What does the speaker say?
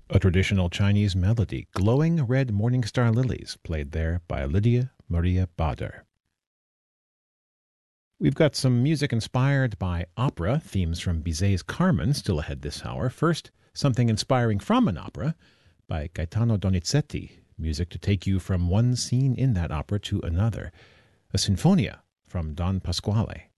A traditional Chinese melody, Glowing Red Morning Star Lilies, played there by Lydia Maria Bader. We've got some music inspired by opera, themes from Bizet's Carmen, still ahead this hour. First, something inspiring from an opera by Gaetano Donizetti, music to take you from one scene in that opera to another. A sinfonia from Don Pasquale.